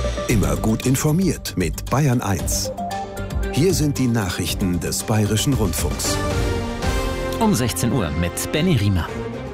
Immer gut informiert mit Bayern 1. Hier sind die Nachrichten des Bayerischen Rundfunks. Um 16 Uhr mit Benny Riemer.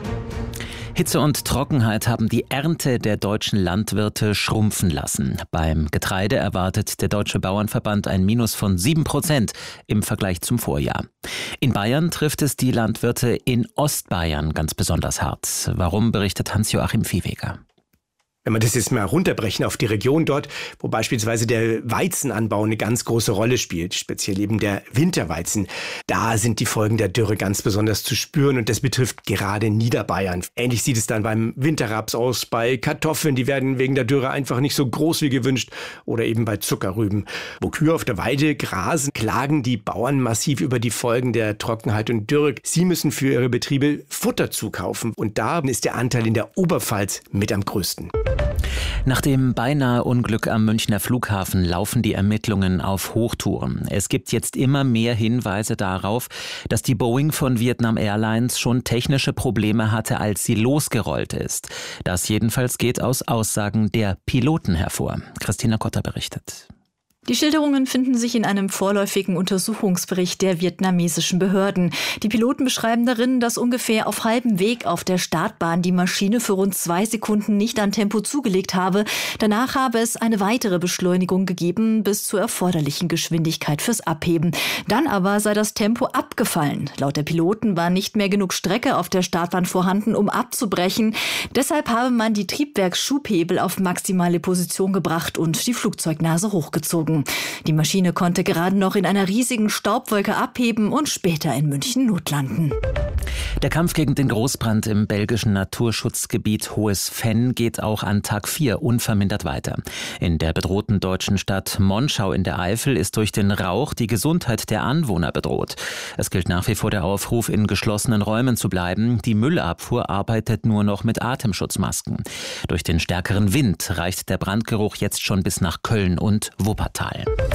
Hitze und Trockenheit haben die Ernte der deutschen Landwirte schrumpfen lassen. Beim Getreide erwartet der Deutsche Bauernverband ein Minus von 7% im Vergleich zum Vorjahr. In Bayern trifft es die Landwirte in Ostbayern ganz besonders hart. Warum, berichtet Hans-Joachim Viehweger. Wenn wir das jetzt mal runterbrechen auf die Region dort, wo beispielsweise der Weizenanbau eine ganz große Rolle spielt, speziell eben der Winterweizen, da sind die Folgen der Dürre ganz besonders zu spüren und das betrifft gerade Niederbayern. Ähnlich sieht es dann beim Winterraps aus, bei Kartoffeln, die werden wegen der Dürre einfach nicht so groß wie gewünscht, oder eben bei Zuckerrüben. Wo Kühe auf der Weide grasen, klagen die Bauern massiv über die Folgen der Trockenheit und Dürre. Sie müssen für ihre Betriebe Futter zukaufen und da ist der Anteil in der Oberpfalz mit am größten. Nach dem beinahe Unglück am Münchner Flughafen laufen die Ermittlungen auf Hochtouren. Es gibt jetzt immer mehr Hinweise darauf, dass die Boeing von Vietnam Airlines schon technische Probleme hatte, als sie losgerollt ist. Das jedenfalls geht aus Aussagen der Piloten hervor. Christina Kotter berichtet. Die Schilderungen finden sich in einem vorläufigen Untersuchungsbericht der vietnamesischen Behörden. Die Piloten beschreiben darin, dass ungefähr auf halbem Weg auf der Startbahn die Maschine für rund 2 Sekunden nicht an Tempo zugelegt habe. Danach habe es eine weitere Beschleunigung gegeben bis zur erforderlichen Geschwindigkeit fürs Abheben. Dann aber sei das Tempo abgefallen. Laut der Piloten war nicht mehr genug Strecke auf der Startbahn vorhanden, um abzubrechen. Deshalb habe man die Triebwerksschubhebel auf maximale Position gebracht und die Flugzeugnase hochgezogen. Die Maschine konnte gerade noch in einer riesigen Staubwolke abheben und später in München notlanden. Der Kampf gegen den Großbrand im belgischen Naturschutzgebiet Hohes Venn geht auch an Tag 4 unvermindert weiter. In der bedrohten deutschen Stadt Monschau in der Eifel ist durch den Rauch die Gesundheit der Anwohner bedroht. Es gilt nach wie vor der Aufruf, in geschlossenen Räumen zu bleiben. Die Müllabfuhr arbeitet nur noch mit Atemschutzmasken. Durch den stärkeren Wind reicht der Brandgeruch jetzt schon bis nach Köln und Wuppertal.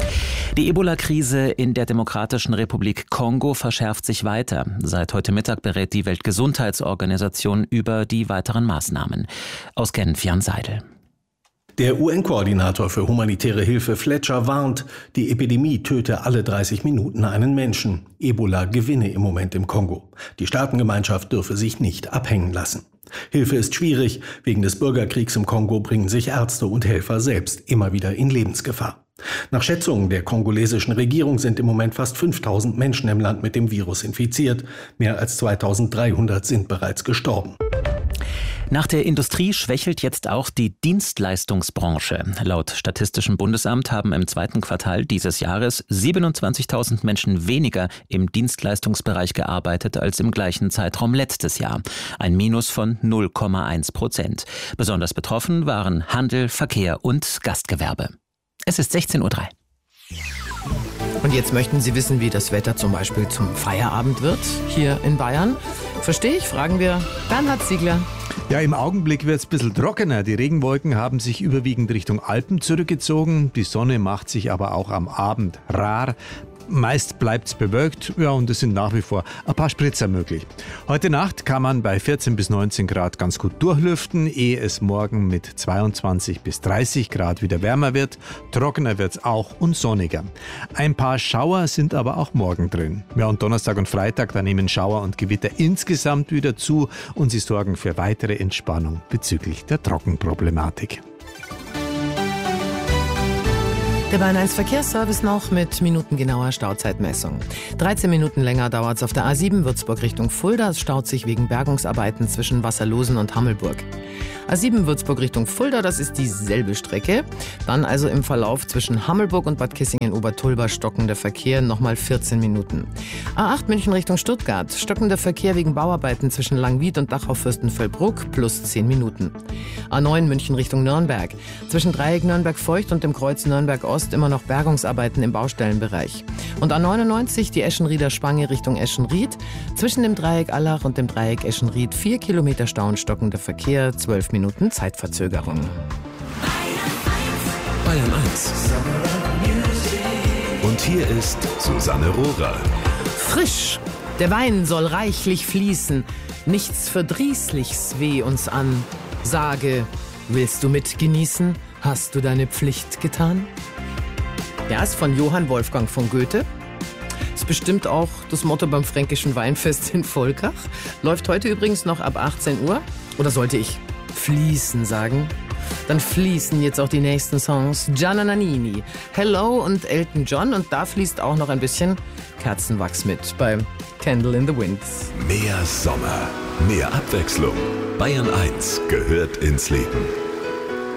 Die Ebola-Krise in der Demokratischen Republik Kongo verschärft sich weiter. Seit heute Mittag berät die Weltgesundheitsorganisation über die weiteren Maßnahmen. Aus Genf, Jan Seidel. Der UN-Koordinator für humanitäre Hilfe Fletcher warnt, die Epidemie töte alle 30 Minuten einen Menschen. Ebola gewinne im Moment im Kongo. Die Staatengemeinschaft dürfe sich nicht abhängen lassen. Hilfe ist schwierig. Wegen des Bürgerkriegs im Kongo bringen sich Ärzte und Helfer selbst immer wieder in Lebensgefahr. Nach Schätzungen der kongolesischen Regierung sind im Moment fast 5000 Menschen im Land mit dem Virus infiziert. Mehr als 2300 sind bereits gestorben. Nach der Industrie schwächelt jetzt auch die Dienstleistungsbranche. Laut Statistischem Bundesamt haben im 2. Quartal dieses Jahres 27.000 Menschen weniger im Dienstleistungsbereich gearbeitet als im gleichen Zeitraum letztes Jahr. Ein Minus von 0,1%. Besonders betroffen waren Handel, Verkehr und Gastgewerbe. Es ist 16:03 Uhr. Und jetzt möchten Sie wissen, wie das Wetter zum Beispiel zum Feierabend wird, hier in Bayern. Verstehe ich, fragen wir Bernhard Ziegler. Ja, im Augenblick wird es ein bisschen trockener. Die Regenwolken haben sich überwiegend Richtung Alpen zurückgezogen. Die Sonne macht sich aber auch am Abend rar. Meist bleibt es bewölkt, ja, und es sind nach wie vor ein paar Spritzer möglich. Heute Nacht kann man bei 14 bis 19 Grad ganz gut durchlüften, ehe es morgen mit 22 bis 30 Grad wieder wärmer wird. Trockener wird es auch und sonniger. Ein paar Schauer sind aber auch morgen drin. Ja, und Donnerstag und Freitag, da nehmen Schauer und Gewitter insgesamt wieder zu und sie sorgen für weitere Entspannung bezüglich der Trockenproblematik. Der Bayern 1 Verkehrsservice noch mit minutengenauer Stauzeitmessung. 13 Minuten länger dauert es auf der A7 Würzburg Richtung Fulda. Es staut sich wegen Bergungsarbeiten zwischen Wasserlosen und Hammelburg. A7 Würzburg Richtung Fulda, das ist dieselbe Strecke. Dann also im Verlauf zwischen Hammelburg und Bad Kissingen-Obertulba stockender Verkehr nochmal 14 Minuten. A8 München Richtung Stuttgart, stockender Verkehr wegen Bauarbeiten zwischen Langwied und Dachau-Fürstenfeldbruck plus 10 Minuten. A9 München Richtung Nürnberg, zwischen Dreieck Nürnberg-Feucht und dem Kreuz Nürnberg-Ost immer noch Bergungsarbeiten im Baustellenbereich. Und A99 die Eschenrieder Spange Richtung Eschenried, zwischen dem Dreieck Allach und dem Dreieck Eschenried 4 Kilometer Stau und stockender Verkehr, 12 Minuten Zeitverzögerung. Bayern 1. Und hier ist Susanne Rohrer. Frisch, der Wein soll reichlich fließen, nichts Verdrießlichs weh uns an. Sage, Willst du mitgenießen? Hast du deine Pflicht getan? Ja, ist von Johann Wolfgang von Goethe. Ist bestimmt auch das Motto beim Fränkischen Weinfest in Volkach. Läuft heute übrigens noch ab 18 Uhr. Oder sollte ich fließen sagen? Dann fließen jetzt auch die nächsten Songs. Gianna Nannini, Hello und Elton John. Und da fließt auch noch ein bisschen Kerzenwachs mit bei Candle in the Wind. Mehr Sommer, mehr Abwechslung. Bayern 1 gehört ins Leben.